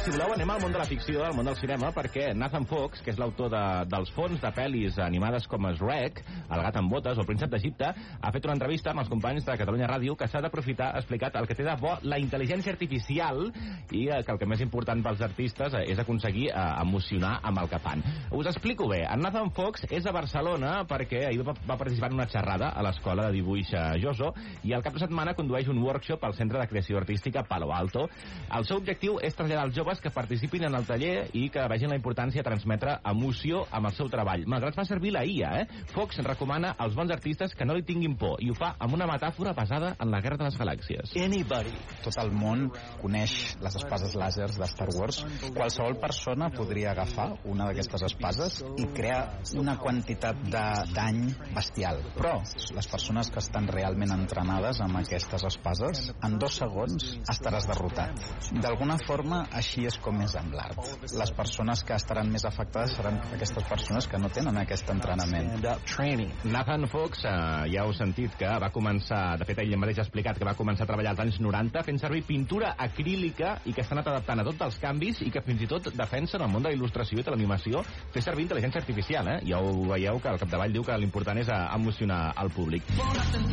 Si voleu, anem al món de la ficció, al món del cinema, perquè Nathan Fox, que és l'autor dels fons de pel·lis animades com Shrek, El gat amb botes o El príncep d'Egipte, ha fet una entrevista amb els companys de Catalunya Ràdio que s'ha d'aprofitar, ha explicat el que té de bo la intel·ligència artificial i que el que més important pels artistes és aconseguir emocionar amb el que fan. Us explico bé. En Nathan Fox és a Barcelona perquè ahir va participar en una xerrada a l'escola de dibuix Joso i al cap de setmana condueix un workshop al Centre de Creació Artística Palo Alto. El seu objectiu és traslladar als joves que participin en el taller i que vegin la importància de transmetre emoció amb el seu treball. Malgrat fa servir la IA, Fox recomana als bons artistes que no li tinguin por i ho fa amb una metàfora basada en la Guerra de les Galàxies. Tot el món coneix les espases làsers de Star Wars. Qualsevol persona podria agafar una d'aquestes espases i crear una quantitat de dany bestial. Però les persones que estan realment entrenades amb aquestes espases, en 2 segons estaràs derrotat. D'alguna forma, així és com és amb l'art. Les persones que estaran més afectades seran aquestes persones que no tenen aquest entrenament. Nathan Fox, ja heu sentit que va començar, de fet ell mateix ha explicat que va començar a treballar als anys 90 fent servir pintura acrílica i que s'ha anat adaptant a tots els canvis i que fins i tot defensen el món de la il·lustració i de l'animació fer servir intel·ligència artificial. Ja ho veieu que al capdavall diu que l'important és emocionar el públic.